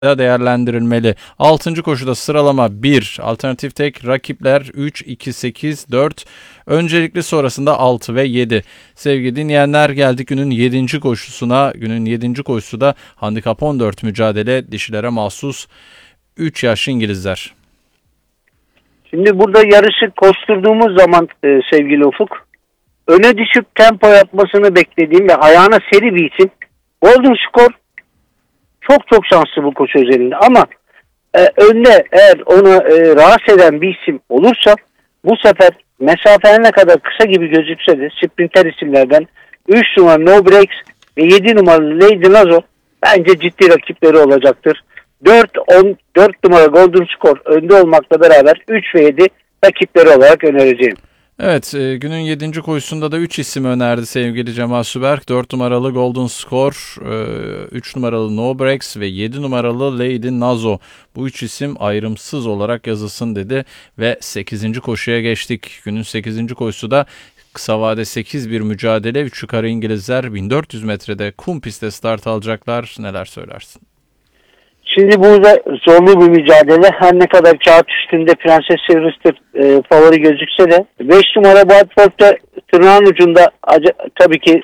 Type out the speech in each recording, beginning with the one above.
değerlendirilmeli. 6. koşuda sıralama 1, alternatif tek, rakipler 3, 2, 8, 4, öncelikli sonrasında 6 ve 7. Sevgili dinleyenler, geldik günün 7. koşusuna. Günün 7. koşusu da handikap 14 mücadele, dişilere mahsus 3 yaşlı İngilizler. Şimdi burada yarışı koşturduğumuz zaman sevgili Ufuk, öne düşüp tempo yapmasını beklediğim ve ayağına seri bir isim Golden Score çok şanslı bu koşu özelinde, ama önde eğer onu rahatsız eden bir isim olursa bu sefer mesafe ne kadar kısa gibi gözükse de sprinter isimlerden 3 numaralı No Breaks ve 7 numaralı Lady Nazo bence ciddi rakipleri olacaktır. 4 numara Golden Score önde olmakla beraber 3 ve 7 rakipleri olarak önereceğim. Evet, günün 7. koşusunda da 3 isim önerdi sevgili Cemal Süberk. 4 numaralı Golden Score, 3 numaralı No Breaks ve 7 numaralı Lady Nazo. Bu 3 isim ayrımsız olarak yazılsın dedi ve 8. koşuya geçtik. Günün 8. koşusu da kısa vade 8 bir mücadele. 3 yukarı İngilizler 1400 metrede kum pistte start alacaklar. Neler söylersin? Şimdi burada zorlu bir mücadele. Her ne kadar kağıt üstünde Prenses Sylvester favori gözükse de 5 numara Watford'da tırnağın ucunda tabii ki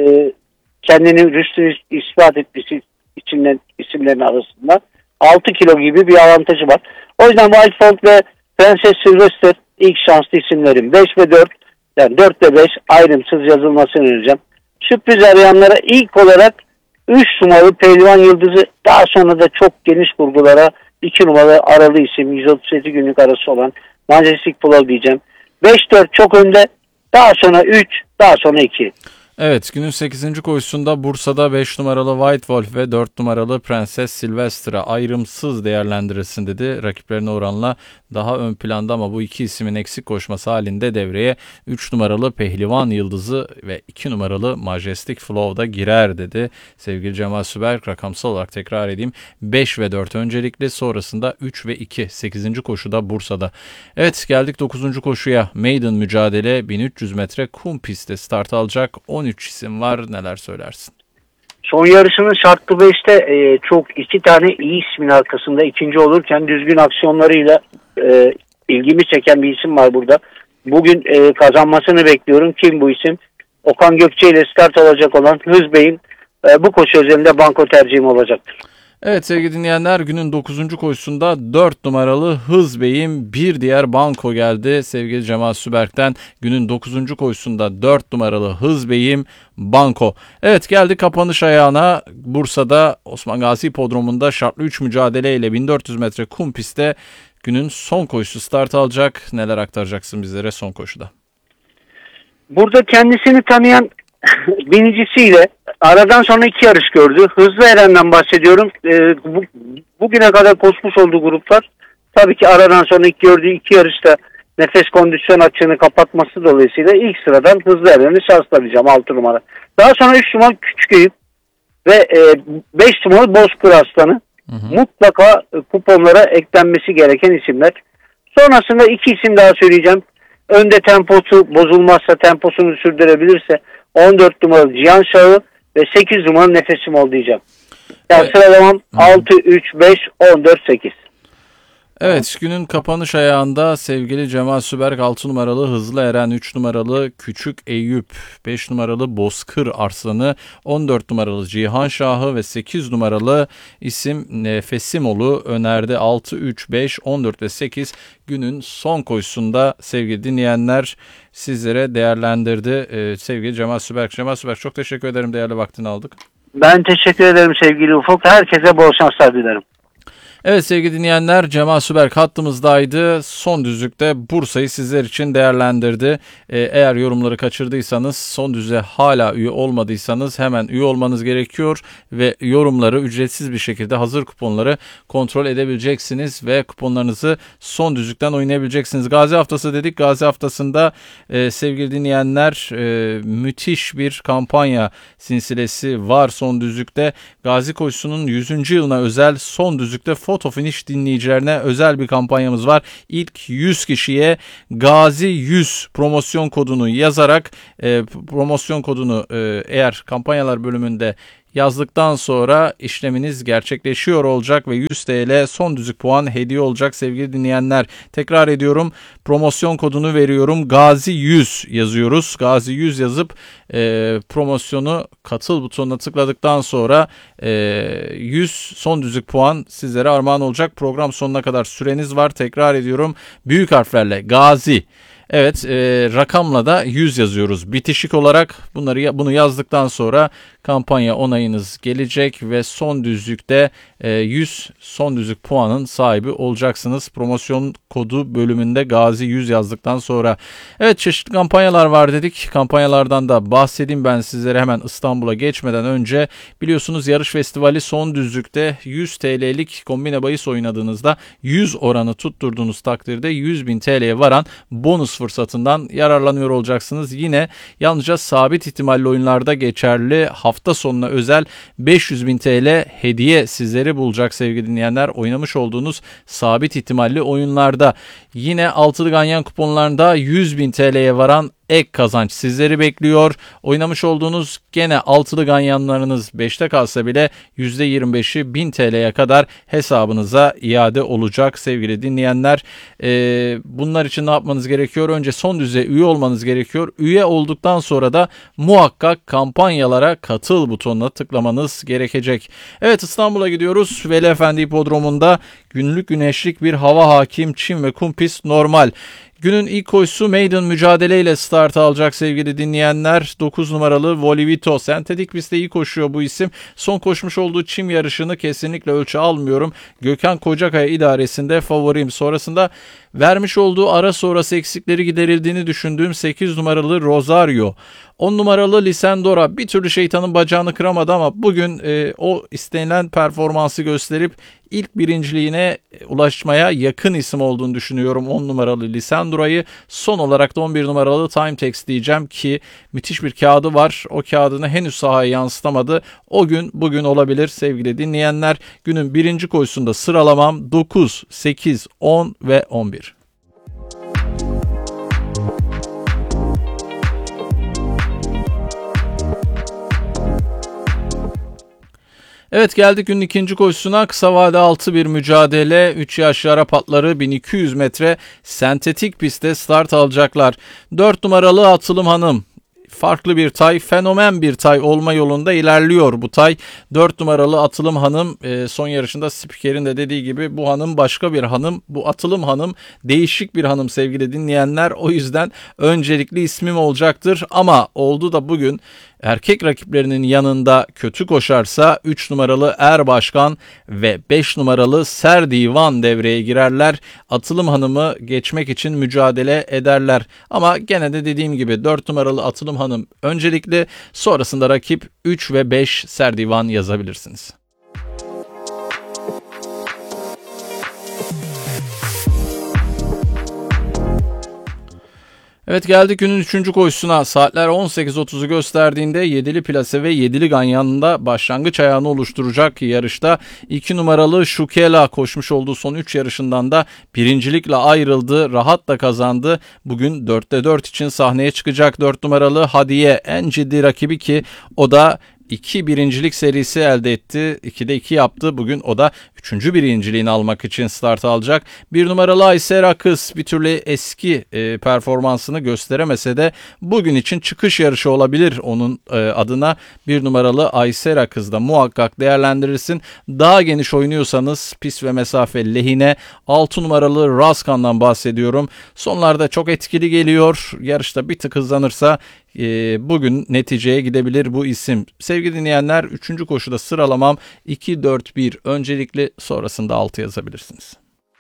kendini rüştünü ispat etmesi isimlerin arasında 6 kilo gibi bir avantajı var. O yüzden Watford ve Prenses Sylvester ilk şanslı isimlerim. 5 ve 4, yani 4 ve 5 ayrımsız yazılmasını önereceğim. Sürpriz arayanlara ilk olarak 3 numaralı Pehlivan Yıldızı, daha sonra da çok geniş vurgulara 2 numaralı aralı isim 137 günlük arası olan Majestic Flow diyeceğim. 5-4 çok önde, daha sonra 3, daha sonra 2. Evet, günün 8. koşusunda Bursa'da 5 numaralı White Wolf ve 4 numaralı Prenses Sylvester'a ayrımsız değerlendirilsin dedi. Rakiplerine oranla daha ön planda, ama bu iki ismin eksik koşması halinde devreye 3 numaralı Pehlivan Yıldızı ve 2 numaralı Majestic Flow'da girer dedi. Sevgili Cemal Süberk, rakamsal olarak tekrar edeyim. 5 ve 4 öncelikli, sonrasında 3 ve 2 8. koşuda Bursa'da. Evet, geldik 9. koşuya. Maiden mücadele 1300 metre kum pistte start alacak. 13 isim var, neler söylersin? Son yarışının şartlı 5'te çok 2 tane iyi ismin arkasında ikinci olurken düzgün aksiyonlarıyla ilgimi çeken bir isim var burada. Bugün kazanmasını bekliyorum. Kim bu isim? Okan Gökçe ile start alacak olan Hız Bey'in bu koşu üzerinde banko tercihim olacaktır. Evet sevgili dinleyenler, günün 9. koşusunda 4 numaralı Hız Bey'in bir diğer banko geldi. Sevgili Cemal Süberk'ten günün 9. koşusunda 4 numaralı Hız Bey'in banko. Evet, geldi kapanış ayağına. Bursa'da Osman Gazi Hipodromu'nda şartlı 3 mücadeleyle 1400 metre kum pistte günün son koşusu start alacak. Neler aktaracaksın bizlere son koşuda? Burada kendisini tanıyan binicisiyle aradan sonra 2 yarış gördü. Hızlı Eren'den bahsediyorum. Bugüne kadar koşmuş olduğu gruplar, tabii ki aradan sonra ilk gördüğü 2 yarışta nefes kondisyon açığını kapatması dolayısıyla ilk sıradan Hızlı Eren'i şanslayacağım 6 numara. Daha sonra 3 numara Küçüköyük ve 5 numara Bozkır Aslanı. Mutlaka kuponlara eklenmesi gereken isimler. Sonrasında 2 isim daha söyleyeceğim. Önde temposu bozulmazsa, temposunu sürdürebilirse 14 numaralı Cihan Şahı ve 8 numaralı Nefesim Ol diyeceğim. Yani sıralamam 6, 3, 5, 14, 8. Evet, günün kapanış ayağında sevgili Cemal Süberk 6 numaralı Hızlı Eren, 3 numaralı Küçük Eyüp, 5 numaralı Bozkır Arslanı, 14 numaralı Cihan Şahı ve 8 numaralı isim Nefesimol'u önerdi. 6, 3, 5, 14 ve 8 günün son koşusunda sevgili dinleyenler sizlere değerlendirdi. Sevgili Cemal Süberk. Cemal Süberk, çok teşekkür ederim, değerli vaktini aldık. Ben teşekkür ederim sevgili Ufuk. Herkese bol şanslar dilerim. Evet sevgili dinleyenler, Cemal Süberk hattımızdaydı. Son düzlükte Bursa'yı sizler için değerlendirdi. Eğer yorumları kaçırdıysanız, son düzlüğe hala üye olmadıysanız hemen üye olmanız gerekiyor ve yorumları ücretsiz bir şekilde, hazır kuponları kontrol edebileceksiniz ve kuponlarınızı son düzlükten oynayabileceksiniz. Gazi Haftası dedik. Gazi Haftası'nda sevgili dinleyenler müthiş bir kampanya silsilesi var son düzlükte. Gazi Koşusu'nun 100. yılına özel son düzlükte Photo Finish dinleyicilerine özel bir kampanyamız var. İlk 100 kişiye Gazi 100 promosyon kodunu yazarak promosyon kodunu eğer kampanyalar bölümünde yazdıktan sonra işleminiz gerçekleşiyor olacak ve 100 TL son düzlük puan hediye olacak sevgili dinleyenler. Tekrar ediyorum, promosyon kodunu veriyorum. Gazi 100 yazıyoruz. Gazi 100 yazıp promosyonu katıl butonuna tıkladıktan sonra 100 son düzlük puan sizlere armağan olacak. Program sonuna kadar süreniz var. Tekrar ediyorum, büyük harflerle Gazi. Evet, rakamla da 100 yazıyoruz. Bitişik olarak bunu yazdıktan sonra kampanya onayınız gelecek ve son düzlükte 100 son düzlük puanın sahibi olacaksınız. Promosyon kodu bölümünde Gazi 100 yazdıktan sonra. Evet, çeşitli kampanyalar var dedik. Kampanyalardan da bahsedeyim ben sizlere hemen İstanbul'a geçmeden önce. Biliyorsunuz yarış festivali son düzlükte 100 TL'lik kombine bahis oynadığınızda 100 oranı tutturduğunuz takdirde 100.000 TL'ye varan bonus fırsatından yararlanıyor olacaksınız. Yine yalnızca sabit ihtimalli oyunlarda geçerli hafta sonuna özel 500.000 TL hediye sizleri bulacak sevgili dinleyenler. Oynamış olduğunuz sabit ihtimalli oyunlarda yine altılı ganyan kuponlarında 100.000 TL'ye varan ek kazanç sizleri bekliyor. Oynamış olduğunuz gene altılı ganyanlarınız 5'te kalsa bile %25'i 1000 TL'ye kadar hesabınıza iade olacak sevgili dinleyenler. Bunlar için ne yapmanız gerekiyor? Önce son düzeye üye olmanız gerekiyor. Üye olduktan sonra da muhakkak kampanyalara katıl butonuna tıklamanız gerekecek. Evet, İstanbul'a gidiyoruz. Veli Efendi Hipodromu'nda günlük güneşlik bir hava hakim, çim ve kum pist normal. Günün ilk koşusu maiden mücadeleyle start alacak sevgili dinleyenler. 9 numaralı Volivito. Sentetik pistte iyi koşuyor bu isim. Son koşmuş olduğu çim yarışını kesinlikle ölçü almıyorum. Gökhan Kocakaya idaresinde favorim. Sonrasında vermiş olduğu ara sonrası eksikleri giderildiğini düşündüğüm 8 numaralı Rosario. 10 numaralı Lisandora bir türlü şeytanın bacağını kıramadı ama bugün o istenilen performansı gösterip ilk birinciliğine ulaşmaya yakın isim olduğunu düşünüyorum 10 numaralı Lisandora'yı. Son olarak da 11 numaralı Timetex diyeceğim ki müthiş bir kağıdı var. O kağıdını henüz sahaya yansıtamadı. O gün bugün olabilir sevgili dinleyenler. Günün birinci koşusunda sıralamam 9, 8, 10 ve 11. Evet, geldik günün ikinci koşusuna. Kısa vade 6 bir mücadele. 3 yaşlı Arap atları 1200 metre sentetik pistte start alacaklar. 4 numaralı Atılım Hanım. Farklı bir tay, fenomen bir tay olma yolunda ilerliyor bu tay. 4 numaralı Atılım Hanım son yarışında spikerin de dediği gibi bu hanım başka bir hanım. Bu Atılım Hanım değişik bir hanım sevgili dinleyenler. O yüzden öncelikli ismim olacaktır. Ama oldu da bugün erkek rakiplerinin yanında kötü koşarsa 3 numaralı Erbaşkan ve 5 numaralı Serdivan devreye girerler. Atılım Hanım'ı geçmek için mücadele ederler. Ama gene de dediğim gibi 4 numaralı Atılım Hanım öncelikli, sonrasında rakip 3 ve 5 Serdivan yazabilirsiniz. Evet, geldik günün 3. koşusuna. Saatler 18.30'u gösterdiğinde 7'li plase ve 7'li ganyanında başlangıç ayağını oluşturacak yarışta 2 numaralı Şukela koşmuş olduğu son 3 yarışından da birincilikle ayrıldı. Rahat da kazandı. Bugün 4'te 4 için sahneye çıkacak 4 numaralı Hadiye en ciddi rakibi ki o da 2 birincilik serisi elde etti. 2'de 2 yaptı. Bugün o da 3. birinciliğini almak için start alacak. 1 numaralı Ayser Akız bir türlü eski performansını gösteremese de bugün için çıkış yarışı olabilir onun adına. 1 numaralı Ayser Akız'da muhakkak değerlendirirsin. Daha geniş oynuyorsanız pist ve mesafe lehine 6 numaralı Raskan'dan bahsediyorum. Sonlarda çok etkili geliyor. Yarışta bir tık hızlanırsa bugün neticeye gidebilir bu isim. Sevgili dinleyenler, 3. koşuda sıralamam 2-4-1 öncelikli, sonrasında 6 yazabilirsiniz.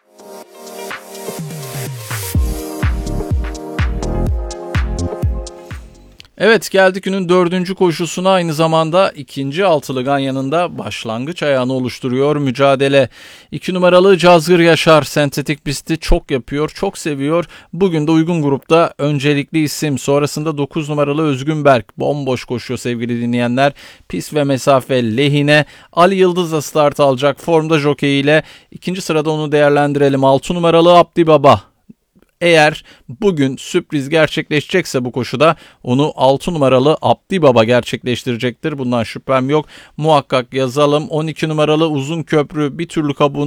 Evet, geldik günün 4. koşusuna. Aynı zamanda ikinci altılı ganyanında başlangıç ayağını oluşturuyor mücadele. 2 numaralı Cazgır Yaşar sentetik pisti çok yapıyor, çok seviyor. Bugün de uygun grupta öncelikli isim. Sonrasında 9 numaralı Özgün Berk bomboş koşuyor sevgili dinleyenler. Pist ve mesafe lehine. Ali Yıldız da start alacak formda jockey ile. İkinci sırada onu değerlendirelim. 6 numaralı Abdi Baba. Eğer bugün sürpriz gerçekleşecekse bu koşuda onu 6 numaralı Abdi Baba gerçekleştirecektir. Bundan şüphem yok. Muhakkak yazalım. 12 numaralı Uzun Köprü bir türlü kabuğunu